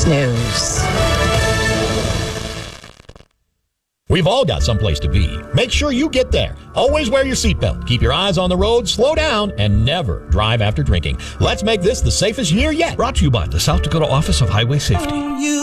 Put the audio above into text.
News. We've all got someplace to be. Make sure you get there. Always wear your seatbelt. Keep your eyes on the road, slow down, and never drive after drinking. Let's make this the safest year yet. Brought to you by the South Dakota Office of Highway Safety.